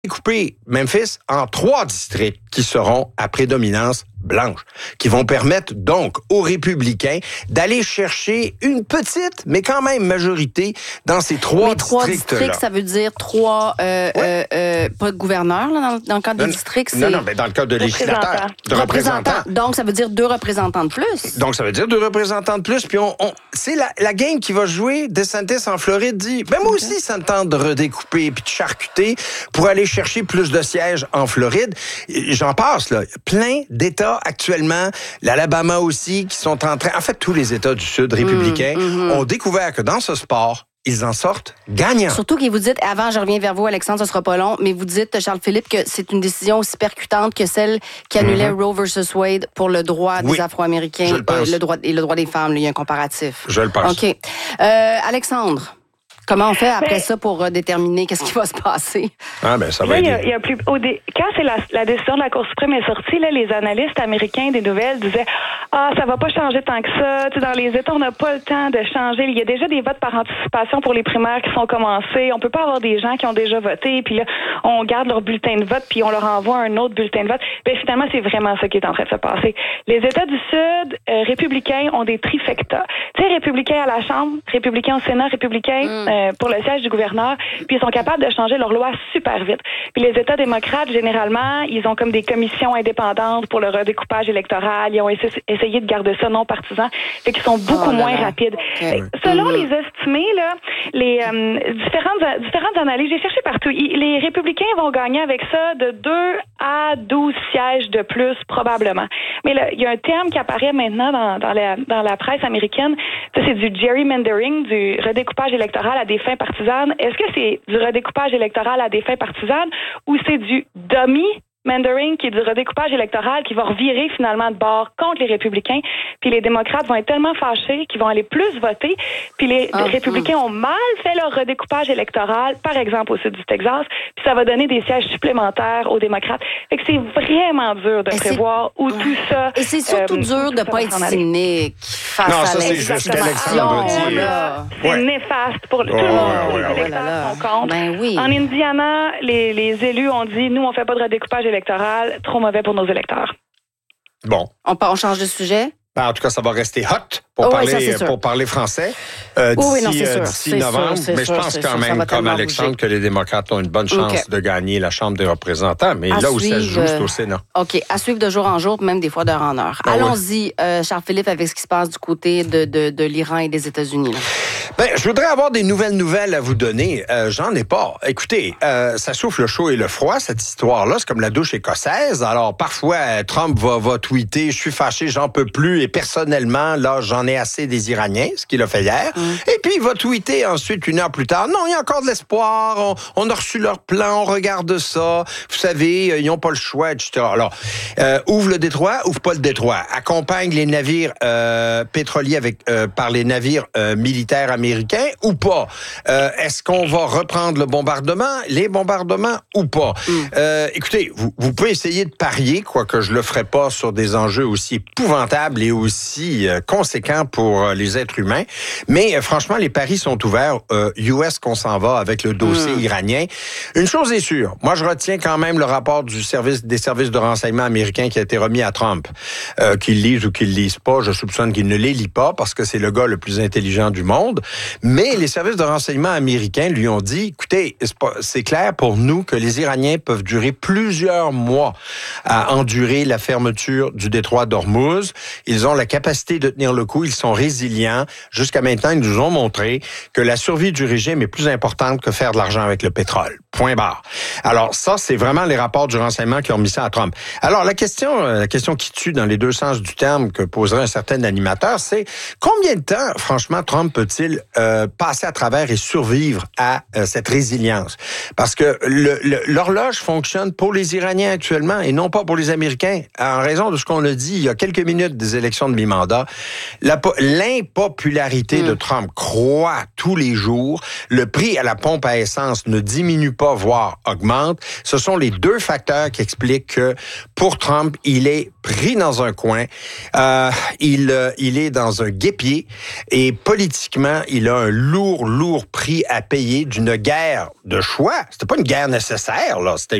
découper Memphis en 3 districts qui seront à prédominance blanche, qui vont permettre donc aux républicains d'aller chercher une petite, mais quand même majorité dans ces 3 districts-là. Ça veut dire 3, pas de gouverneurs, là, dans le cadre des districts, c'est... Non, mais dans le cadre de législateurs. De représentants. Donc, ça veut dire 2 représentants de plus. Donc, ça veut dire 2 représentants de plus. Puis, c'est la game qui va jouer. DeSantis en Floride dit, moi aussi, ça me tente de redécouper puis de charcuter pour aller chercher plus de sièges en Floride. J'en passe, là. Plein d'États actuellement, l'Alabama aussi, qui sont en train... En fait, tous les États du Sud républicains ont découvert que dans ce sport, ils en sortent gagnants. Surtout que vous dites, avant, je reviens vers vous, Alexandre, ce sera pas long, mais vous dites, Charles-Philippe, que c'est une décision aussi percutante que celle qui annulait Roe versus Wade pour le droit des Afro-Américains et le droit des femmes. Là, il y a un comparatif. Je le pense. OK. Alexandre, comment on fait après ça pour déterminer qu'est-ce qui va se passer? Ça va aider. Quand la décision de la Cour suprême est sortie, là, les analystes américains des nouvelles disaient ça va pas changer tant que ça. Dans les États, on n'a pas le temps de changer. Il y a déjà des votes par anticipation pour les primaires qui sont commencés. On peut pas avoir des gens qui ont déjà voté, puis là, on garde leur bulletin de vote, puis on leur envoie un autre bulletin de vote. Finalement, c'est vraiment ça qui est en train de se passer. Les États du Sud, républicains, ont des trifectas. Tu sais, républicains à la Chambre, républicains au Sénat, républicains pour le siège du gouverneur, puis ils sont capables de changer leur loi super vite. Puis les États démocrates, généralement, ils ont comme des commissions indépendantes pour le redécoupage électoral. Ils ont essayé de garder ça non partisan, fait qu'ils sont beaucoup moins rapides. Okay. Selon les estimés, là, les différentes analyses, j'ai cherché partout. Les républicains vont gagner avec ça de 2 à 12 sièges de plus, probablement. Mais là, il y a un terme qui apparaît maintenant dans la presse américaine. Ça, c'est du gerrymandering, du redécoupage électoral à des fins partisanes. Est-ce que c'est du redécoupage électoral à des fins partisanes ou c'est du dummy mandering, qui est du redécoupage électoral, qui va revirer finalement de bord contre les républicains, puis les démocrates vont être tellement fâchés qu'ils vont aller plus voter, puis les républicains ont mal fait leur redécoupage électoral, par exemple au sud du Texas, puis ça va donner des sièges supplémentaires aux démocrates. Fait que c'est vraiment dur de prévoir où tout ça... Et c'est surtout dur de ne pas être cynique face à l'institution. C'est néfaste pour tout le monde. Les électeurs sont contre. En Indiana, les élus ont dit, nous, on fait pas de redécoupage électoral, trop mauvais pour nos électeurs. Bon. On change de sujet? En tout cas, ça va rester hot pour parler français d'ici novembre. Mais je pense quand même, comme Alexandre, que les démocrates ont une bonne chance de gagner la Chambre des représentants. Mais là où ça se joue, c'est au Sénat. OK. À suivre de jour en jour, même des fois d'heure en heure. Allons-y, Charles-Philippe, avec ce qui se passe du côté de l'Iran et des États-Unis. Je voudrais avoir des nouvelles à vous donner. J'en ai pas. Écoutez, ça souffle le chaud et le froid, cette histoire-là. C'est comme la douche écossaise. Alors, parfois, Trump va tweeter « Je suis fâché, j'en peux plus. Et personnellement, là, j'en ai assez des Iraniens », ce qu'il a fait hier. Et puis, il va tweeter ensuite, 1 heure plus tard « Non, il y a encore de l'espoir. On a reçu leur plan. On regarde ça. Vous savez, ils n'ont pas le choix, etc. » Alors, ouvre le détroit, ouvre pas le détroit. Accompagne les navires pétroliers par les navires militaires américains ou pas? Est-ce qu'on va reprendre les bombardements ou pas? Écoutez, vous pouvez essayer de parier, quoique je le ferai pas, sur des enjeux aussi épouvantables et aussi conséquents pour les êtres humains. Mais franchement, les paris sont ouverts. US qu'on s'en va avec le dossier iranien. Une chose est sûre, moi je retiens quand même le rapport des services de renseignement américains qui a été remis à Trump. Qu'il lise ou qu'il lise pas, je soupçonne qu'il ne les lit pas parce que c'est le gars le plus intelligent du monde. Mais les services de renseignement américains lui ont dit, écoutez, c'est clair pour nous que les Iraniens peuvent durer plusieurs mois à endurer la fermeture du détroit d'Ormuz. Ils ont la capacité de tenir le coup, ils sont résilients. Jusqu'à maintenant, ils nous ont montré que la survie du régime est plus importante que faire de l'argent avec le pétrole. Point barre. Alors ça, c'est vraiment les rapports du renseignement qui ont mis ça à Trump. Alors la question qui tue dans les deux sens du terme que poserait un certain animateur, c'est combien de temps, franchement, Trump peut-il passer à travers et survivre à cette résilience? Parce que l'horloge fonctionne pour les Iraniens actuellement et non pas pour les Américains. En raison de ce qu'on a dit il y a quelques minutes des élections de mi-mandat, l'impopularité de Trump croît tous les jours. Le prix à la pompe à essence ne diminue pas, voire augmente. augmente. Ce sont les deux facteurs qui expliquent que pour Trump, il est pris dans un coin, il est dans un guêpier et politiquement, il a un lourd prix à payer d'une guerre de choix. C'était pas une guerre nécessaire, là. C'était